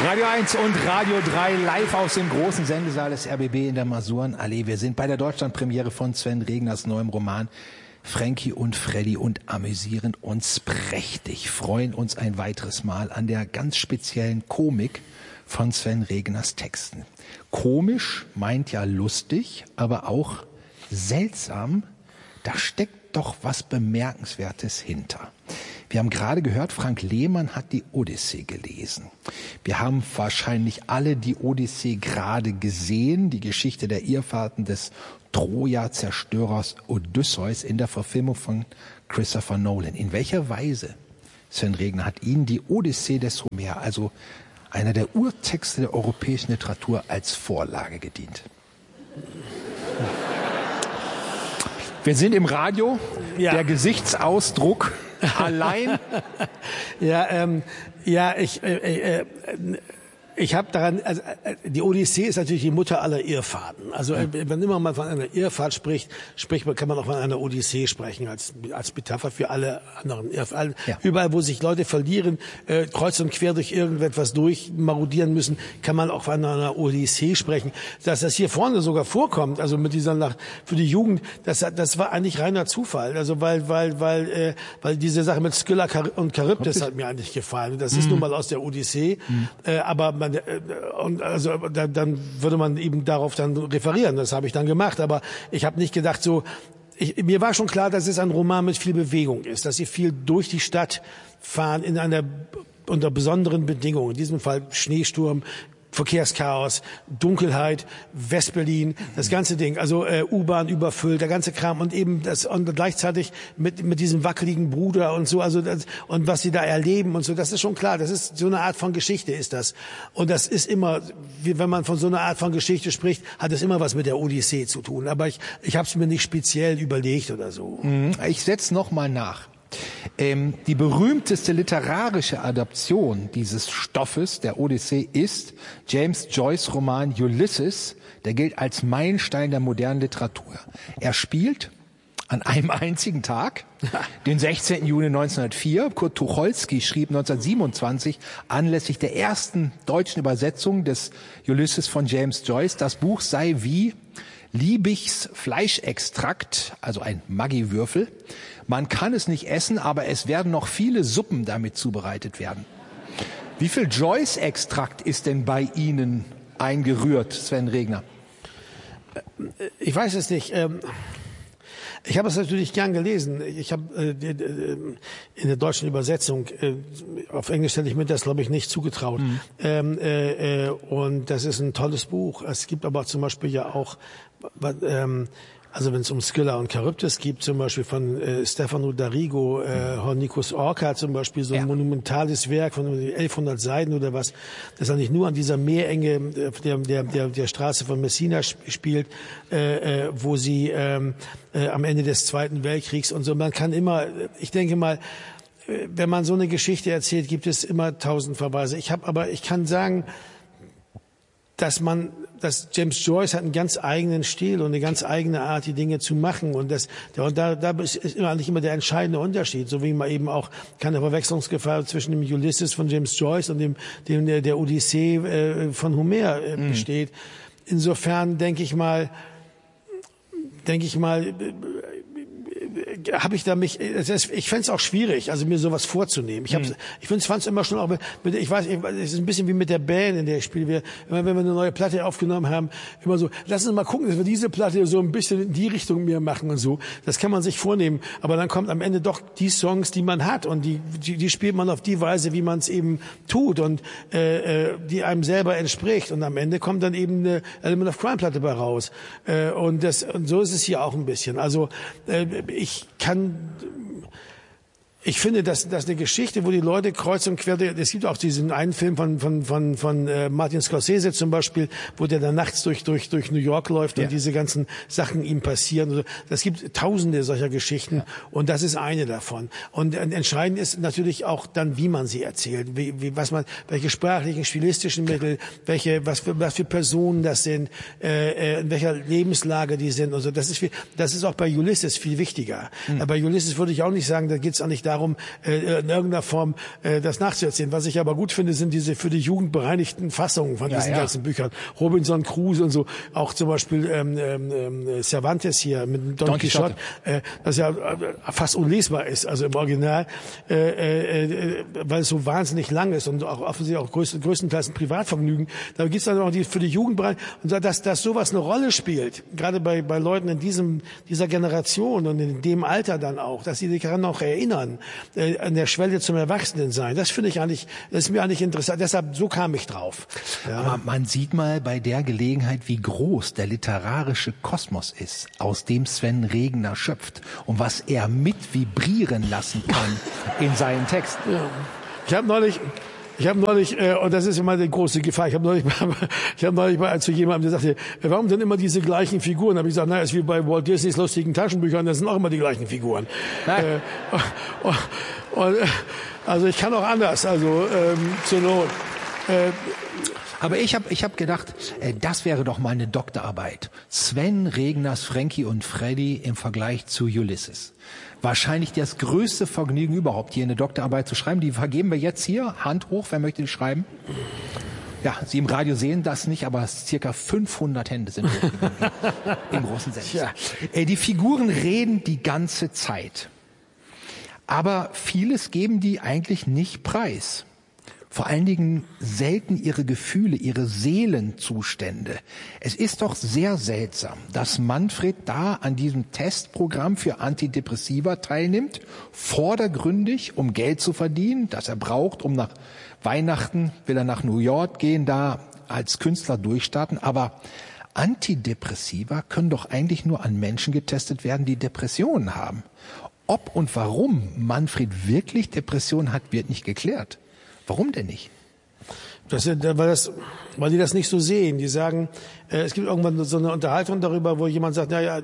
Radio 1 und Radio 3 live aus dem großen Sendesaal des RBB in der Masurenallee. Wir sind bei der Deutschlandpremiere von Sven Regners neuem Roman Frankie und Freddy und amüsieren uns prächtig, freuen uns ein weiteres Mal an der ganz speziellen Komik von Sven Regners Texten. Komisch meint ja lustig, aber auch seltsam, da steckt doch was Bemerkenswertes hinter. Wir haben gerade gehört, Frank Lehmann hat die Odyssee gelesen. Wir haben wahrscheinlich alle die Odyssee gerade gesehen, die Geschichte der Irrfahrten des Troja-Zerstörers Odysseus in der Verfilmung von Christopher Nolan. In welcher Weise, Sven Regner, hat Ihnen die Odyssee des Homer, also einer der Urtexte der europäischen Literatur, als Vorlage gedient? Wir sind im Radio, ja. Der Gesichtsausdruck allein. Ich habe daran, also die Odyssee ist natürlich die Mutter aller Irrfahrten. Also wenn immer man von einer Irrfahrt spricht, kann man auch von einer Odyssee sprechen als Metapher für alle anderen Irrfahrten. Ja. Überall, wo sich Leute verlieren, kreuz und quer durch irgendetwas durchmarodieren müssen, kann man auch von einer Odyssee sprechen. Dass das hier vorne sogar vorkommt, also mit dieser für die Jugend, das war eigentlich reiner Zufall. Also weil diese Sache mit Skylla und Charybdis hat mir eigentlich gefallen. Das ist nun mal aus der Odyssee, aber dann würde man eben darauf dann referieren. Das habe ich dann gemacht. Aber ich habe nicht gedacht mir war schon klar, dass es ein Roman mit viel Bewegung ist, dass sie viel durch die Stadt fahren unter besonderen Bedingungen. In diesem Fall Schneesturm, Verkehrschaos, Dunkelheit, Westberlin, das ganze Ding, also U-Bahn überfüllt, der ganze Kram und eben und gleichzeitig mit diesem wackeligen Bruder und so, also und was sie da erleben und so, das ist schon klar, das ist so eine Art von Geschichte ist das. Und das ist immer, wenn man von so einer Art von Geschichte spricht, hat es immer was mit der Odyssee zu tun, aber ich habe es mir nicht speziell überlegt oder so. Ich setz noch mal nach. Die berühmteste literarische Adaption dieses Stoffes, der Odyssee, ist James Joyce' Roman Ulysses. Der gilt als Meilenstein der modernen Literatur. Er spielt an einem einzigen Tag, den 16. Juni 1904. Kurt Tucholsky schrieb 1927 anlässlich der ersten deutschen Übersetzung des Ulysses von James Joyce, das Buch sei wie Liebigs Fleischextrakt, also ein Maggi-Würfel. Man kann es nicht essen, aber es werden noch viele Suppen damit zubereitet werden. Wie viel Joyce-Extrakt ist denn bei Ihnen eingerührt, Sven Regner? Ich weiß es nicht. Ich habe es natürlich gern gelesen. Ich habe in der deutschen Übersetzung, auf Englisch hätte ich mir das, glaube ich, nicht zugetraut. Und das ist ein tolles Buch. Es gibt aber zum Beispiel ja auch, also wenn es um Skylla und Charybdis gibt, zum Beispiel von Stefano D'Arrigo, Hornicus Orca zum Beispiel, so ein monumentales Werk von 1100 Seiten oder was, das eigentlich nur an dieser Meerenge der Straße von Messina spielt, wo sie am Ende des Zweiten Weltkriegs und so. Man kann immer, ich denke mal, wenn man so eine Geschichte erzählt, gibt es immer 1000 Verweise. Ich kann sagen, dass James Joyce hat einen ganz eigenen Stil und eine ganz eigene Art, die Dinge zu machen. Und da ist eigentlich immer der entscheidende Unterschied. So wie man eben auch keine Verwechslungsgefahr zwischen dem Ulysses von James Joyce und der Odyssee von Homer besteht. Insofern denke ich mal, habe ich ich fände es auch schwierig, also mir sowas vorzunehmen. Ich fand es immer schon auch, ich weiß, es ist ein bisschen wie mit der Band, in der ich spiele. Wenn wir eine neue Platte aufgenommen haben, immer so, lass uns mal gucken, dass wir diese Platte so ein bisschen in die Richtung mehr machen und so. Das kann man sich vornehmen, aber dann kommt am Ende doch die Songs, die man hat und die spielt man auf die Weise, wie man es eben tut und die einem selber entspricht und am Ende kommt dann eben eine Element of Crime Platte bei raus. Und so ist es hier auch ein bisschen. Also ich finde, dass eine Geschichte, wo die Leute kreuz und quer, es gibt auch diesen einen Film von Martin Scorsese zum Beispiel, wo der dann nachts durch New York läuft und diese ganzen Sachen ihm passieren. Das gibt tausende solcher Geschichten und das ist eine davon. Und entscheidend ist natürlich auch dann, wie man sie erzählt, welche sprachlichen, stilistischen Mittel, was für Personen das sind, in welcher Lebenslage die sind und so. Das ist auch bei Ulysses viel wichtiger. Bei Ulysses würde ich auch nicht sagen, da geht's auch nicht darum, in irgendeiner Form das nachzuerzählen. Was ich aber gut finde, sind diese für die Jugend bereinigten Fassungen von diesen ganzen Büchern. Robinson Crusoe und so, auch zum Beispiel Cervantes hier mit Don Quixote, das ja fast unlesbar ist, also im Original, weil es so wahnsinnig lang ist und auch offensichtlich auch größtenteils ein Privatvergnügen. Da gibt's dann auch die für die Jugend bereit, und dass sowas eine Rolle spielt, gerade bei Leuten in dieser Generation und in dem Alter dann auch, dass sie sich daran noch erinnern, an der Schwelle zum Erwachsenensein. Das finde ich eigentlich, das ist mir eigentlich interessant. Deshalb, so kam ich drauf. Ja. Aber man sieht mal bei der Gelegenheit, wie groß der literarische Kosmos ist, aus dem Sven Regner schöpft und was er mit vibrieren lassen kann in seinen Texten. Ja. Ich habe neulich, und das ist immer die große Gefahr, ich habe neulich mal zu jemandem, der sagte, warum denn immer diese gleichen Figuren? Da habe ich gesagt, naja, ist wie bei Walt Disneys lustigen Taschenbüchern, das sind auch immer die gleichen Figuren. Also ich kann auch anders, also zur Not. Aber ich hab gedacht, das wäre doch mal eine Doktorarbeit. Sven Regners Frankie und Freddy im Vergleich zu Ulysses. Wahrscheinlich das größte Vergnügen überhaupt, hier eine Doktorarbeit zu schreiben. Die vergeben wir jetzt hier. Hand hoch, wer möchte die schreiben? Ja, Sie im Radio sehen das nicht, aber circa 500 Hände sind im großen Sens. Ja. Die Figuren reden die ganze Zeit. Aber vieles geben die eigentlich nicht preis. Vor allen Dingen selten ihre Gefühle, ihre Seelenzustände. Es ist doch sehr seltsam, dass Manfred da an diesem Testprogramm für Antidepressiva teilnimmt, vordergründig, um Geld zu verdienen, das er braucht, um nach Weihnachten, will er nach New York gehen, da als Künstler durchstarten. Aber Antidepressiva können doch eigentlich nur an Menschen getestet werden, die Depressionen haben. Ob und warum Manfred wirklich Depressionen hat, wird nicht geklärt. Warum denn nicht? Weil die das nicht so sehen. Die sagen, es gibt irgendwann so eine Unterhaltung darüber, wo jemand sagt, naja,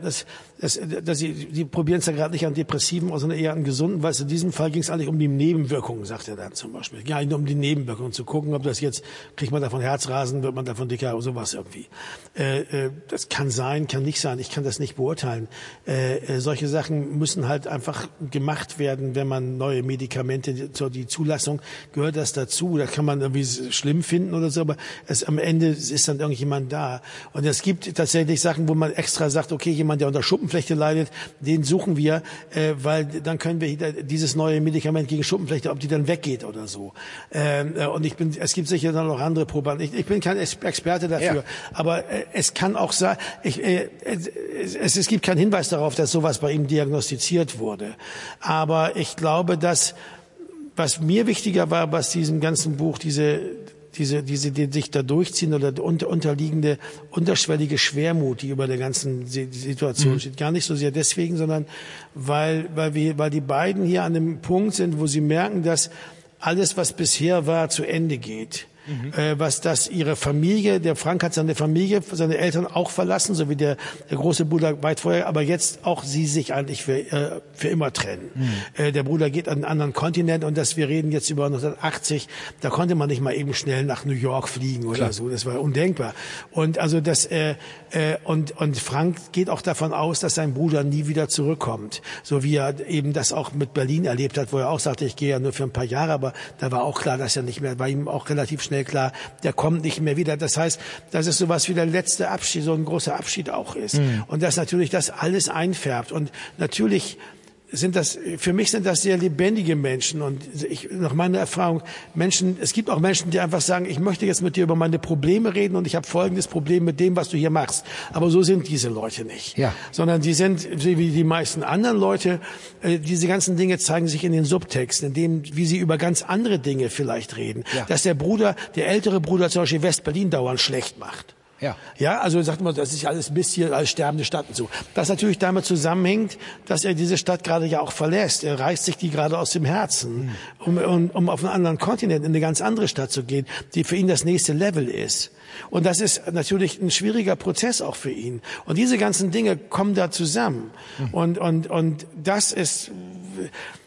die probieren es ja gerade nicht an Depressiven, sondern eher an Gesunden, weil in diesem Fall ging es eigentlich um die Nebenwirkungen, sagt er dann zum Beispiel. Ja, nur um die Nebenwirkungen, zu gucken, ob das jetzt, kriegt man davon Herzrasen, wird man davon dicker oder sowas irgendwie. Das kann sein, kann nicht sein, ich kann das nicht beurteilen. Solche Sachen müssen halt einfach gemacht werden, wenn man neue Medikamente, die Zulassung, gehört das dazu. Da kann man irgendwie schlimm finden oder so, aber am Ende ist dann irgendjemand da. Und es gibt tatsächlich Sachen, wo man extra sagt, okay, jemand, der unter Schuppenflechte leidet, den suchen wir, weil dann können wir dieses neue Medikament gegen Schuppenflechte, ob die dann weggeht oder so. Und es gibt sicher dann noch andere Probanden. Ich bin kein Experte dafür, aber es kann auch sein, es gibt keinen Hinweis darauf, dass sowas bei ihm diagnostiziert wurde. Aber ich glaube, dass was mir wichtiger war, was diesem ganzen Buch, die sich da durchziehen oder unterliegende, unterschwellige Schwermut, die über der ganzen Situation steht. Gar nicht so sehr deswegen, sondern weil die beiden hier an einem Punkt sind, wo sie merken, dass alles, was bisher war, zu Ende geht. Was das ihre Familie, der Frank hat seine Familie, seine Eltern auch verlassen, so wie der große Bruder weit vorher, aber jetzt auch sie sich eigentlich für immer trennen. Der Bruder geht an einen anderen Kontinent und wir reden jetzt über 1980, da konnte man nicht mal eben schnell nach New York fliegen oder so, das war undenkbar. Und also und Frank geht auch davon aus, dass sein Bruder nie wieder zurückkommt, so wie er eben das auch mit Berlin erlebt hat, wo er auch sagte, ich gehe ja nur für ein paar Jahre, aber da war auch klar, dass er nicht mehr, war ihm auch relativ schnell klar, der kommt nicht mehr wieder. Das heißt, dass es sowas wie der letzte Abschied, so ein großer Abschied auch ist. Und dass natürlich das alles einfärbt. Und natürlich für mich sind das sehr lebendige Menschen. Und nach meiner Erfahrung, es gibt auch Menschen, die einfach sagen, ich möchte jetzt mit dir über meine Probleme reden und ich habe folgendes Problem mit dem, was du hier machst. Aber so sind diese Leute nicht. Ja. Sondern die sind, wie die meisten anderen Leute, diese ganzen Dinge zeigen sich in den Subtexten, in dem, wie sie über ganz andere Dinge vielleicht reden. Ja. Dass der ältere Bruder zum Beispiel West-Berlin dauernd schlecht macht. Ja, also sagt man, das ist alles Mist hier, als sterbende Stadt und so. Das natürlich damit zusammenhängt, dass er diese Stadt gerade ja auch verlässt. Er reißt sich die gerade aus dem Herzen, um auf einen anderen Kontinent, in eine ganz andere Stadt zu gehen, die für ihn das nächste Level ist. Und das ist natürlich ein schwieriger Prozess auch für ihn. Und diese ganzen Dinge kommen da zusammen. Und das ist,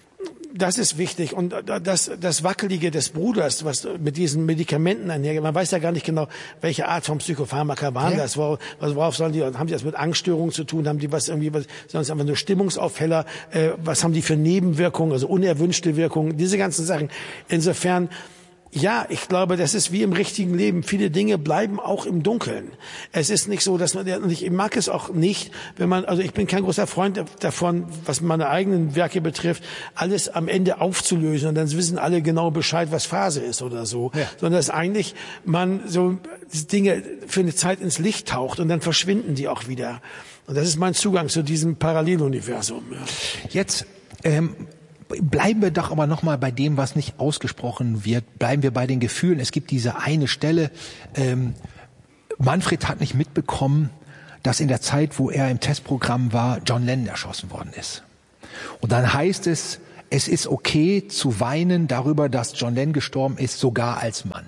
das ist wichtig. Und das Wackelige des Bruders, was mit diesen Medikamenten einhergeht, man weiß ja gar nicht genau, welche Art von Psychopharmaka waren das. Worauf sollen die, haben die das mit Angststörungen zu tun? Haben die sind das einfach nur Stimmungsaufheller? Was haben die für Nebenwirkungen, also unerwünschte Wirkungen? Diese ganzen Sachen. Insofern, ja, ich glaube, das ist wie im richtigen Leben. Viele Dinge bleiben auch im Dunkeln. Es ist nicht so, dass und ich mag es auch nicht, also ich bin kein großer Freund davon, was meine eigenen Werke betrifft, alles am Ende aufzulösen und dann wissen alle genau Bescheid, was Phase ist oder so. Ja. Sondern dass eigentlich man so Dinge für eine Zeit ins Licht taucht und dann verschwinden die auch wieder. Und das ist mein Zugang zu diesem Paralleluniversum. Ja. Jetzt, bleiben wir doch aber noch mal bei dem, was nicht ausgesprochen wird. Bleiben wir bei den Gefühlen. Es gibt diese eine Stelle, Manfred hat nicht mitbekommen, dass in der Zeit, wo er im Testprogramm war, John Lennon erschossen worden ist. Und dann heißt es ist okay zu weinen darüber, dass John Lennon gestorben ist, sogar als Mann.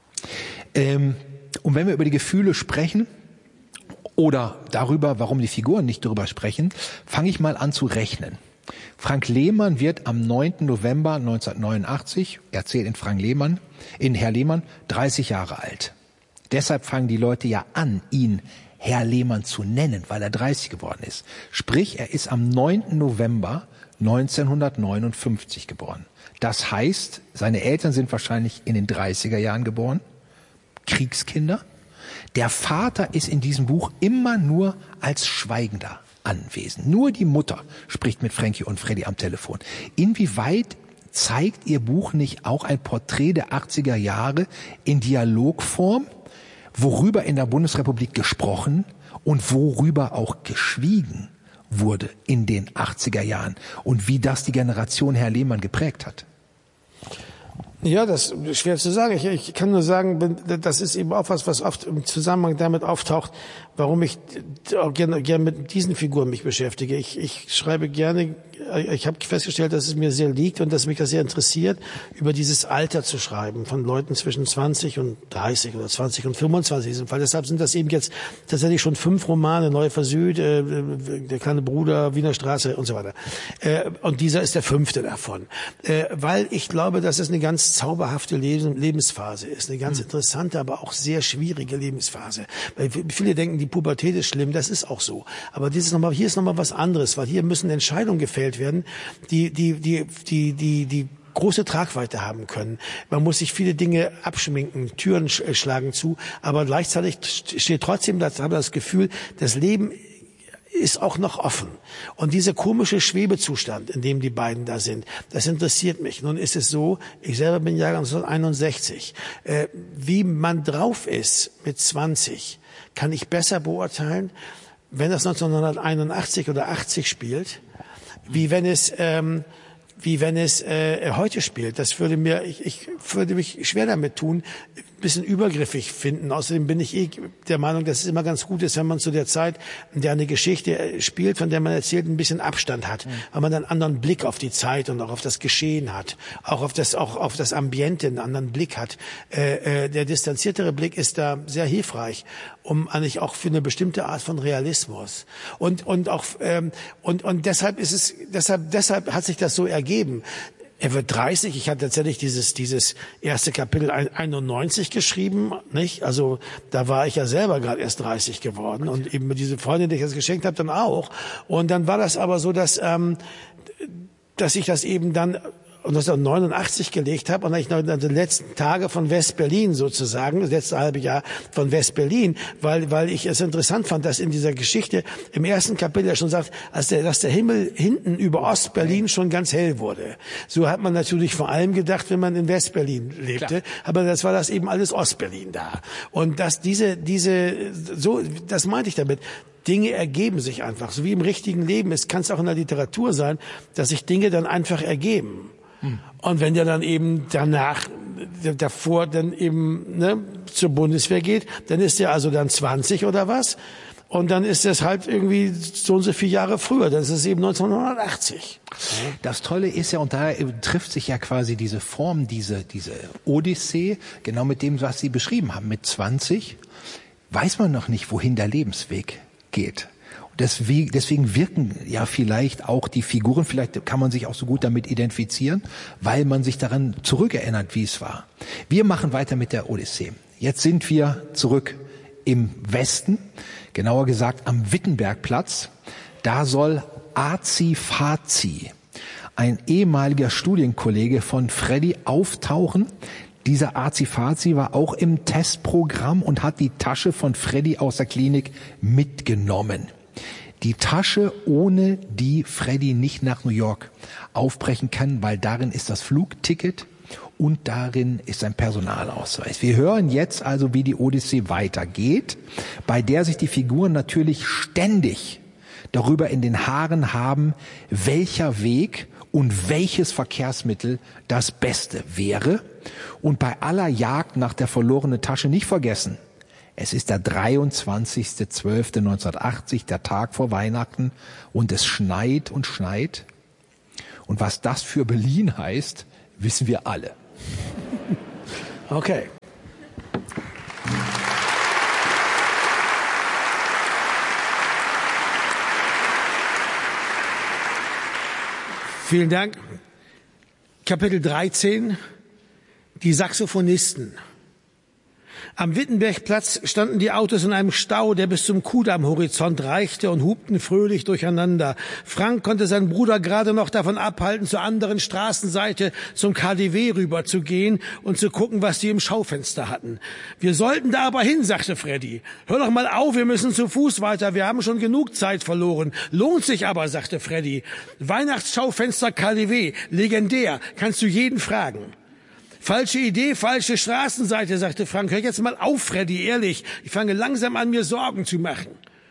Und wenn wir über die Gefühle sprechen oder darüber, warum die Figuren nicht darüber sprechen, fange ich mal an zu rechnen. Frank Lehmann wird am 9. November 1989, erzählt in Herr Lehmann, 30 Jahre alt. Deshalb fangen die Leute ja an, ihn Herr Lehmann zu nennen, weil er 30 geworden ist. Sprich, er ist am 9. November 1959 geboren. Das heißt, seine Eltern sind wahrscheinlich in den 30er Jahren geboren, Kriegskinder. Der Vater ist in diesem Buch immer nur als Schweigender anwesend. Nur die Mutter spricht mit Frankie und Freddy am Telefon. Inwieweit zeigt Ihr Buch nicht auch ein Porträt der 80er Jahre in Dialogform, worüber in der Bundesrepublik gesprochen und worüber auch geschwiegen wurde in den 80er Jahren und wie das die Generation Herr Lehmann geprägt hat? Ja, das ist schwer zu sagen. Ich kann nur sagen, das ist eben auch was oft im Zusammenhang damit auftaucht, warum ich auch gerne mit diesen Figuren mich beschäftige. Ich schreibe gerne, ich habe festgestellt, dass es mir sehr liegt und dass mich das sehr interessiert, über dieses Alter zu schreiben, von Leuten zwischen 20 und 30 oder 20 und 25 in diesem Fall. Deshalb sind das eben jetzt tatsächlich schon 5 Romane, Neue von Süd, Der kleine Bruder, Wiener Straße und so weiter. Und dieser ist der 5. davon. Weil ich glaube, dass es eine ganz zauberhafte Lebensphase ist, eine ganz interessante, aber auch sehr schwierige Lebensphase. Weil viele denken, die Pubertät ist schlimm, das ist auch so. Aber hier ist nochmal was anderes, weil hier müssen Entscheidungen gefällt werden, die große Tragweite haben können. Man muss sich viele Dinge abschminken, Türen schlagen zu, aber gleichzeitig steht trotzdem, das Gefühl, das Leben ist auch noch offen. Und dieser komische Schwebezustand, in dem die beiden da sind, das interessiert mich. Nun ist es so, ich selber bin Jahrgang 1961. Wie man drauf ist mit 20, kann ich besser beurteilen, wenn das 1981 oder 80 spielt, wie wenn es heute spielt. Das würde ich würde mich schwer damit tun, ein bisschen übergriffig finden. Außerdem bin ich der Meinung, dass es immer ganz gut ist, wenn man zu der Zeit, in der eine Geschichte spielt, von der man erzählt, ein bisschen Abstand hat, weil man einen anderen Blick auf die Zeit und auch auf das Geschehen hat, auch auf das Ambiente einen anderen Blick hat. Der distanziertere Blick ist da sehr hilfreich, um eigentlich auch für eine bestimmte Art von Realismus. Und deshalb hat sich das so ergeben. Er wird 30. Ich hatte tatsächlich dieses erste Kapitel 91 geschrieben, nicht? Also da war ich ja selber gerade erst 30 geworden und eben mit dieser Freundin, die ich das geschenkt habe, dann auch. Und dann war das aber so, dass ich das eben dann 1989 gelegt habe und ich noch die letzten Tage von West-Berlin sozusagen, das letzte halbe Jahr von West-Berlin, weil ich es interessant fand, dass in dieser Geschichte im ersten Kapitel er schon sagt, dass der Himmel hinten über Ost-Berlin schon ganz hell wurde. So hat man natürlich vor allem gedacht, wenn man in West-Berlin lebte, aber das war das eben alles Ost-Berlin da. Und dass das meinte ich damit. Dinge ergeben sich einfach, so wie im richtigen Leben. Es kann es auch in der Literatur sein, dass sich Dinge dann einfach ergeben. Und wenn der dann eben davor dann eben zur Bundeswehr geht, dann ist der also dann 20 oder was. Und dann ist es halt irgendwie so und so viele Jahre früher. Das ist eben 1980. Das Tolle ist ja, und da trifft sich ja quasi diese Form, diese Odyssee, genau mit dem, was Sie beschrieben haben. Mit 20 weiß man noch nicht, wohin der Lebensweg geht. Deswegen wirken ja vielleicht auch die Figuren, vielleicht kann man sich auch so gut damit identifizieren, weil man sich daran zurückerinnert, wie es war. Wir machen weiter mit der Odyssee. Jetzt sind wir zurück im Westen, genauer gesagt am Wittenbergplatz. Da soll Azi Fazi, ein ehemaliger Studienkollege von Freddy, auftauchen. Dieser Azi Fazi war auch im Testprogramm und hat die Tasche von Freddy aus der Klinik mitgenommen. Die Tasche, ohne die Freddy nicht nach New York aufbrechen kann, weil darin ist das Flugticket und darin ist sein Personalausweis. Wir hören jetzt also, wie die Odyssee weitergeht, bei der sich die Figuren natürlich ständig darüber in den Haaren haben, welcher Weg und welches Verkehrsmittel das Beste wäre. Und bei aller Jagd nach der verlorenen Tasche nicht vergessen, es ist der 23.12.1980, der Tag vor Weihnachten, und es schneit und schneit. Und was das für Berlin heißt, wissen wir alle. Okay. Vielen Dank. Kapitel 13. Die Saxophonisten. Am Wittenbergplatz standen die Autos in einem Stau, der bis zum Kudamm-Horizont reichte, und hupten fröhlich durcheinander. Frank konnte seinen Bruder gerade noch davon abhalten, zur anderen Straßenseite zum KDW rüber zu gehen und zu gucken, was die im Schaufenster hatten. Wir sollten da aber hin, sagte Freddy. Hör doch mal auf, wir müssen zu Fuß weiter, wir haben schon genug Zeit verloren. Lohnt sich aber, sagte Freddy. Weihnachtsschaufenster KDW, legendär, kannst du jeden fragen. Falsche Idee, falsche Straßenseite, sagte Frank. Hör jetzt mal auf, Freddy, ehrlich. Ich fange langsam an, mir Sorgen zu machen.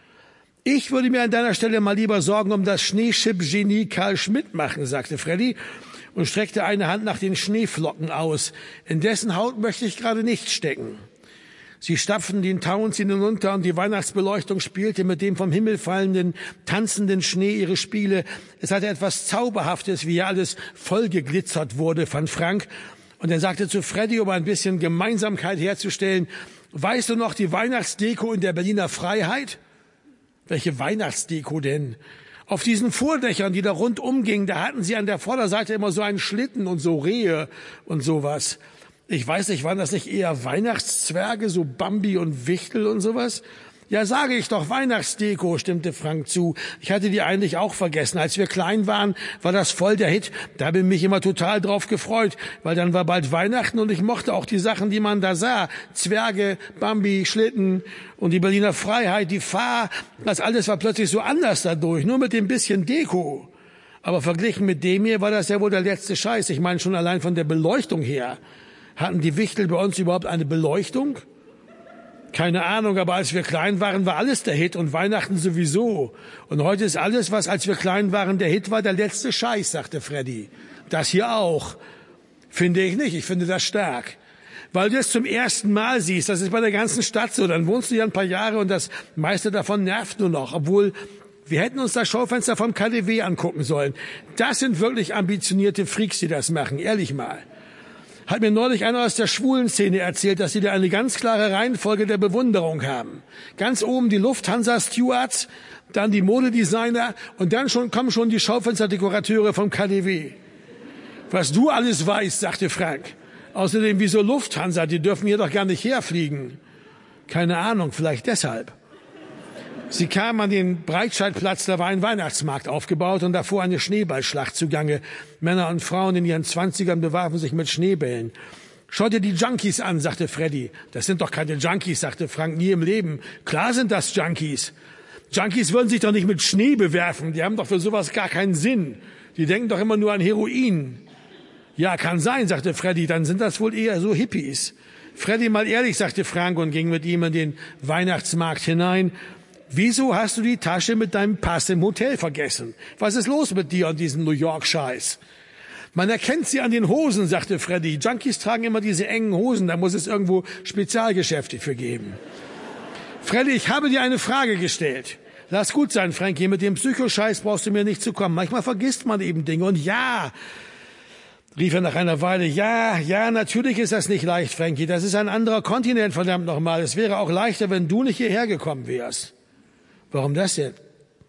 Ich würde mir an deiner Stelle mal lieber Sorgen um das Schneeschipp-Genie Karl Schmidt machen, sagte Freddy und streckte eine Hand nach den Schneeflocken aus. In dessen Haut möchte ich gerade nicht stecken. Sie stapften den Townsend hinunter und die Weihnachtsbeleuchtung spielte mit dem vom Himmel fallenden, tanzenden Schnee ihre Spiele. Es hatte etwas Zauberhaftes, wie hier alles vollgeglitzert wurde, fand Frank. Und er sagte zu Freddy, um ein bisschen Gemeinsamkeit herzustellen, weißt du noch die Weihnachtsdeko in der Berliner Freiheit? Welche Weihnachtsdeko denn? Auf diesen Vordächern, die da rundum gingen, da hatten sie an der Vorderseite immer so einen Schlitten und so Rehe und sowas. Ich weiß nicht, waren das nicht eher Weihnachtszwerge, so Bambi und Wichtel und sowas? Ja, sage ich doch, Weihnachtsdeko, stimmte Frank zu. Ich hatte die eigentlich auch vergessen. Als wir klein waren, war das voll der Hit. Da habe ich mich immer total drauf gefreut, weil dann war bald Weihnachten und ich mochte auch die Sachen, die man da sah. Zwerge, Bambi, Schlitten und die Berliner Freiheit, die Fahr. Das alles war plötzlich so anders dadurch, nur mit dem bisschen Deko. Aber verglichen mit dem hier war das ja wohl der letzte Scheiß. Ich meine schon allein von der Beleuchtung her. Hatten die Wichtel bei uns überhaupt eine Beleuchtung? Keine Ahnung, aber als wir klein waren, war alles der Hit und Weihnachten sowieso. Und heute ist alles, was als wir klein waren der Hit war, der letzte Scheiß, sagte Freddy. Das hier auch. Finde ich nicht, ich finde das stark. Weil du es zum ersten Mal siehst, das ist bei der ganzen Stadt so, dann wohnst du ja ein paar Jahre und das meiste davon nervt nur noch. Obwohl, wir hätten uns das Schaufenster vom KDW angucken sollen. Das sind wirklich ambitionierte Freaks, die das machen, ehrlich mal. Hat mir neulich einer aus der schwulen Szene erzählt, dass sie da eine ganz klare Reihenfolge der Bewunderung haben. Ganz oben die Lufthansa-Stewards, dann die Modedesigner und dann kommen schon die Schaufensterdekorateure vom KDW. Was du alles weißt, sagte Frank. Außerdem, wieso Lufthansa? Die dürfen hier doch gar nicht herfliegen. Keine Ahnung, vielleicht deshalb. Sie kamen an den Breitscheidplatz, da war ein Weihnachtsmarkt aufgebaut und davor eine Schneeballschlacht zugange. Männer und Frauen in ihren 20ern bewarfen sich mit Schneebällen. Schau dir die Junkies an, sagte Freddy. Das sind doch keine Junkies, sagte Frank, nie im Leben. Klar sind das Junkies. Junkies würden sich doch nicht mit Schnee bewerfen, die haben doch für sowas gar keinen Sinn. Die denken doch immer nur an Heroin. Ja, kann sein, sagte Freddy, dann sind das wohl eher so Hippies. Freddy, mal ehrlich, sagte Frank und ging mit ihm in den Weihnachtsmarkt hinein. Wieso hast du die Tasche mit deinem Pass im Hotel vergessen? Was ist los mit dir und diesem New York-Scheiß? Man erkennt sie an den Hosen, sagte Freddy. Junkies tragen immer diese engen Hosen, da muss es irgendwo Spezialgeschäfte für geben. Freddy, ich habe dir eine Frage gestellt. Lass gut sein, Frankie, mit dem Psychoscheiß brauchst du mir nicht zu kommen. Manchmal vergisst man eben Dinge. Und ja, rief er nach einer Weile, ja, natürlich ist das nicht leicht, Frankie. Das ist ein anderer Kontinent, verdammt nochmal. Es wäre auch leichter, wenn du nicht hierher gekommen wärst. Warum das denn?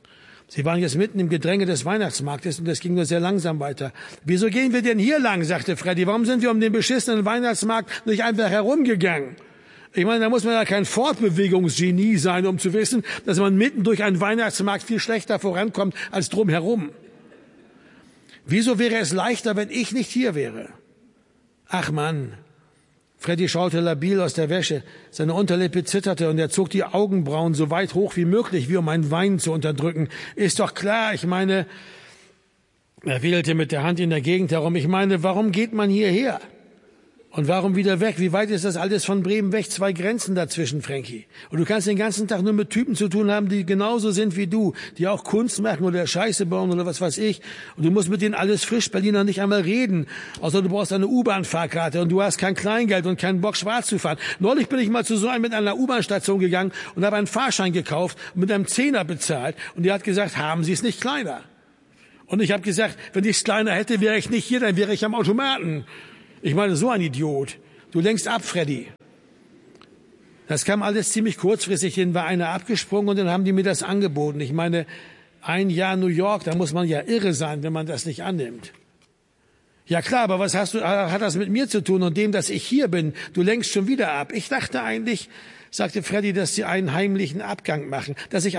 Sie waren jetzt mitten im Gedränge des Weihnachtsmarktes und es ging nur sehr langsam weiter. Wieso gehen wir denn hier lang, sagte Freddy. Warum sind wir um den beschissenen Weihnachtsmarkt nicht einfach herumgegangen? Ich meine, da muss man ja kein Fortbewegungsgenie sein, um zu wissen, dass man mitten durch einen Weihnachtsmarkt viel schlechter vorankommt als drumherum. Wieso wäre es leichter, wenn ich nicht hier wäre? Ach Mann. Freddy schaute labil aus der Wäsche. Seine Unterlippe zitterte und er zog die Augenbrauen so weit hoch wie möglich, wie um ein Weinen zu unterdrücken. Ist doch klar, ich meine, er wedelte mit der Hand in der Gegend herum. Ich meine, warum geht man hierher? Und warum wieder weg? Wie weit ist das alles von Bremen weg? 2 Grenzen dazwischen, Frankie. Und du kannst den ganzen Tag nur mit Typen zu tun haben, die genauso sind wie du, die auch Kunst machen oder Scheiße bauen oder was weiß ich. Und du musst mit denen alles frisch Berliner nicht einmal reden. Außer du brauchst eine U-Bahn-Fahrkarte und du hast kein Kleingeld und keinen Bock, schwarz zu fahren. Neulich bin ich mal zu so einem mit einer U-Bahn-Station gegangen und habe einen Fahrschein gekauft und mit einem 10er bezahlt. Und die hat gesagt, haben Sie es nicht kleiner? Und ich habe gesagt, wenn ich es kleiner hätte, wäre ich nicht hier, dann wäre ich am Automaten. Ich meine, so ein Idiot. Du lenkst ab, Freddy. Das kam alles ziemlich kurzfristig, dann war einer abgesprungen und dann haben die mir das angeboten. Ich meine, 1 Jahr New York, da muss man ja irre sein, wenn man das nicht annimmt. Ja klar, aber was hat das mit mir zu tun und dem, dass ich hier bin? Du lenkst schon wieder ab. Ich dachte eigentlich, sagte Freddy, dass ich einen heimlichen Abgang mache.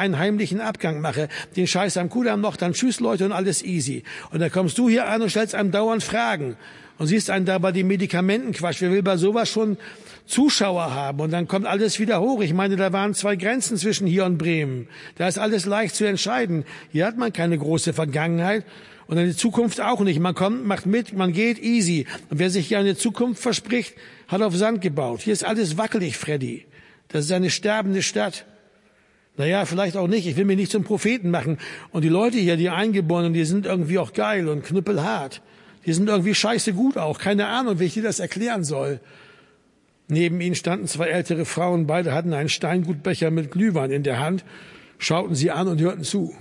Den Scheiß am Kudamm noch, dann tschüss Leute und alles easy. Und dann kommst du hier an und stellst einem dauernd Fragen. Und siehst einen da bei den Medikamentenquatsch. Wer will bei sowas schon Zuschauer haben? Und dann kommt alles wieder hoch. Ich meine, da waren 2 Grenzen zwischen hier und Bremen. Da ist alles leicht zu entscheiden. Hier hat man keine große Vergangenheit. Und in die Zukunft auch nicht. Man kommt, macht mit, man geht easy. Und wer sich hier eine Zukunft verspricht, hat auf Sand gebaut. Hier ist alles wackelig, Freddy. Das ist eine sterbende Stadt. Naja, vielleicht auch nicht. Ich will mich nicht zum Propheten machen. Und die Leute hier, die Eingeborenen, die sind irgendwie auch geil und knüppelhart. Die sind irgendwie scheiße gut auch. Keine Ahnung, wie ich dir das erklären soll. Neben ihnen standen 2 ältere Frauen. Beide hatten einen Steingutbecher mit Glühwein in der Hand, schauten sie an und hörten zu.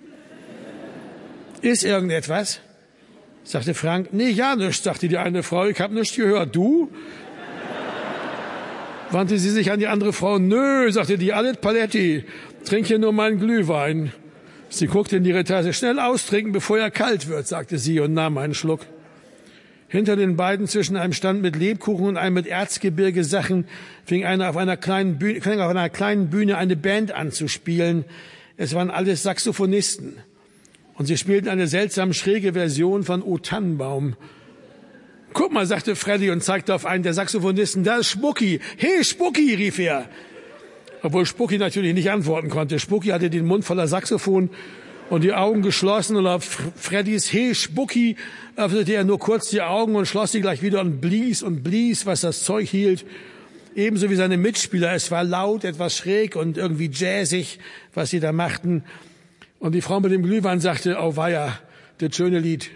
Ist irgendetwas? Sagte Frank. Nee, ja nichts, sagte die eine Frau. Ich hab nichts gehört. Du? Wandte sie sich an die andere Frau. Nö, sagte die, alles Paletti. Trink hier nur meinen Glühwein. Sie guckte in ihre Tasse. Schnell austrinken, bevor er kalt wird, sagte sie und nahm einen Schluck. Hinter den beiden zwischen einem Stand mit Lebkuchen und einem mit Erzgebirge-Sachen fing einer auf einer kleinen Bühne eine Band an zu spielen. Es waren alles Saxophonisten. Und sie spielten eine seltsam schräge Version von O Tannenbaum. Guck mal, sagte Freddy und zeigte auf einen der Saxophonisten. Da ist Spucki. Hey, Spucki, rief er. Obwohl Spucki natürlich nicht antworten konnte. Spucki hatte den Mund voller Saxophon und die Augen geschlossen. Und auf Freddys Hey, Spucki öffnete er nur kurz die Augen und schloss sie gleich wieder und blies, was das Zeug hielt. Ebenso wie seine Mitspieler. Es war laut, etwas schräg und irgendwie jazzig, was sie da machten. Und die Frau mit dem Glühwein sagte, oh weia, das schöne Lied.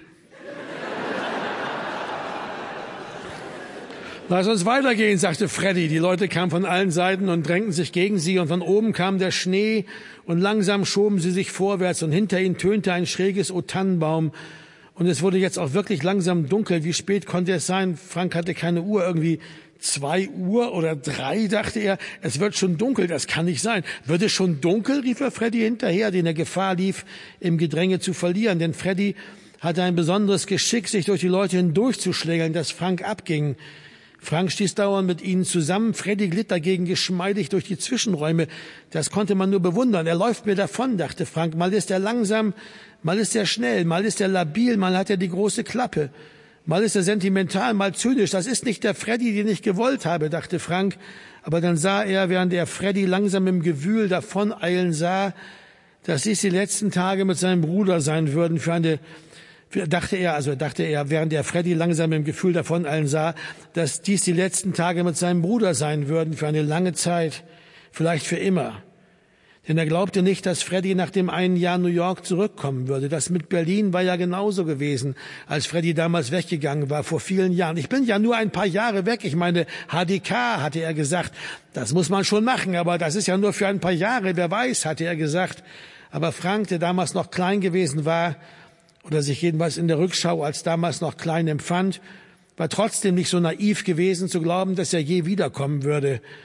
Lass uns weitergehen, sagte Freddy. Die Leute kamen von allen Seiten und drängten sich gegen sie und von oben kam der Schnee und langsam schoben sie sich vorwärts und hinter ihnen tönte ein schräges O Tannenbaum und es wurde jetzt auch wirklich langsam dunkel. Wie spät konnte es sein? Frank hatte keine Uhr, irgendwie 2 Uhr oder 3, dachte er. Es wird schon dunkel, das kann nicht sein. Wird es schon dunkel, rief er Freddy hinterher, den er Gefahr lief, im Gedränge zu verlieren. Denn Freddy hatte ein besonderes Geschick, sich durch die Leute hindurchzuschlägeln, dass Frank abging. Frank stieß dauernd mit ihnen zusammen. Freddy glitt dagegen geschmeidig durch die Zwischenräume. Das konnte man nur bewundern. Er läuft mir davon, dachte Frank. Mal ist er langsam, mal ist er schnell, mal ist er labil, mal hat er die große Klappe. Mal ist er sentimental, mal zynisch. Das ist nicht der Freddy, den ich gewollt habe, dachte Frank. Aber dann sah er, während er Freddy langsam im Gewühl davoneilen sah, dass dies die letzten Tage mit seinem Bruder sein würden dachte er, während er Freddy langsam im Gefühl davoneilen sah, dass dies die letzten Tage mit seinem Bruder sein würden für eine lange Zeit, vielleicht für immer. Denn er glaubte nicht, dass Freddy nach dem 1 Jahr New York zurückkommen würde. Das mit Berlin war ja genauso gewesen, als Freddy damals weggegangen war, vor vielen Jahren. Ich bin ja nur ein paar Jahre weg. Ich meine, HDK, hatte er gesagt. Das muss man schon machen, aber das ist ja nur für ein paar Jahre. Wer weiß, hatte er gesagt. Aber Frank, der damals noch klein gewesen war, oder sich jedenfalls in der Rückschau als damals noch klein empfand, war trotzdem nicht so naiv gewesen zu glauben, dass er je wiederkommen würde.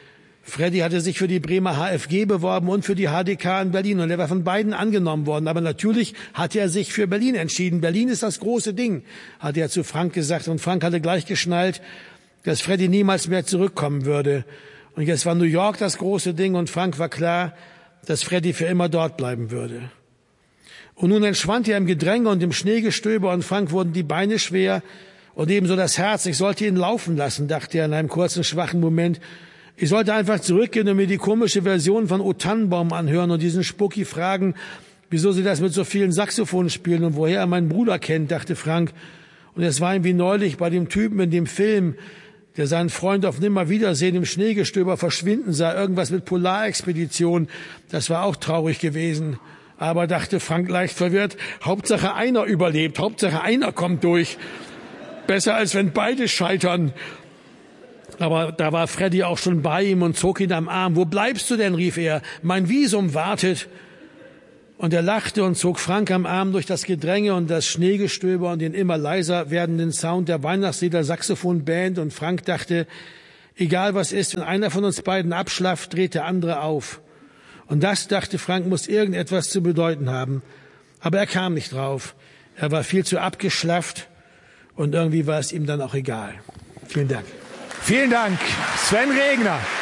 Freddy hatte sich für die Bremer HFG beworben und für die HDK in Berlin und er war von beiden angenommen worden. Aber natürlich hatte er sich für Berlin entschieden. Berlin ist das große Ding, hat er zu Frank gesagt. Und Frank hatte gleich geschnallt, dass Freddy niemals mehr zurückkommen würde. Und jetzt war New York das große Ding und Frank war klar, dass Freddy für immer dort bleiben würde. Und nun entschwand er im Gedränge und im Schneegestöber und Frank wurden die Beine schwer und ebenso das Herz. Ich sollte ihn laufen lassen, dachte er in einem kurzen, schwachen Moment. Ich sollte einfach zurückgehen und mir die komische Version von O Tannenbaum anhören und diesen Spucki fragen, wieso sie das mit so vielen Saxophonen spielen und woher er meinen Bruder kennt, dachte Frank. Und es war ihm wie neulich bei dem Typen in dem Film, der seinen Freund auf Nimmerwiedersehen im Schneegestöber verschwinden sah, irgendwas mit Polarexpedition. Das war auch traurig gewesen. Aber, dachte Frank leicht verwirrt, Hauptsache einer überlebt, Hauptsache einer kommt durch. Besser als wenn beide scheitern. Aber da war Freddy auch schon bei ihm und zog ihn am Arm. Wo bleibst du denn, rief er. Mein Visum wartet. Und er lachte und zog Frank am Arm durch das Gedränge und das Schneegestöber und den immer leiser werdenden Sound der Weihnachtslieder Saxophonband. Und Frank dachte, egal was ist, wenn einer von uns beiden abschlafft, dreht der andere auf. Und das, dachte Frank, muss irgendetwas zu bedeuten haben. Aber er kam nicht drauf. Er war viel zu abgeschlafft und irgendwie war es ihm dann auch egal. Vielen Dank. Vielen Dank, Sven Regner.